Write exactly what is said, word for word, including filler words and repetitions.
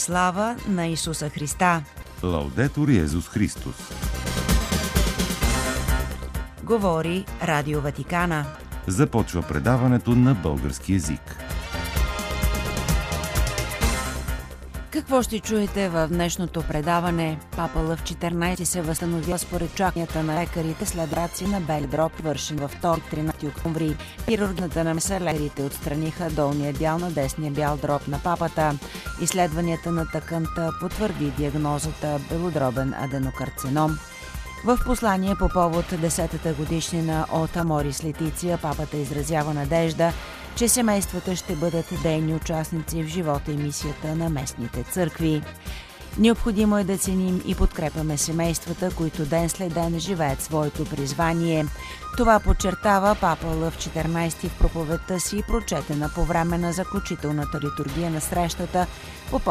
Слава на Исуса Христа! Лаудетур Йезус Христос! Говори Радио Ватикана. Започва предаването на български език. Какво ще чуете в днешното предаване? Папа Лъв четиринайсети се възстановя според чаканията на лекарите след операция на бел дроб, вършен във вторник, тринайсети октомври. Хирургната намеса лекарите отстраниха долния дял на десния бял дроб на папата. Изследванията на тъканта потвърди диагнозата белодробен аденокарцином. В послание по повод десетата годишнина от Аморис Летиция, папата изразява надежда, че семействата ще бъдат дейни участници в живота и мисията на местните църкви. Необходимо е да ценим и подкрепяме семействата, които ден след ден живеят своето призвание. Това подчертава папа Лъв четиринайсети в проповедта си, прочетена по време на заключителната литургия на срещата по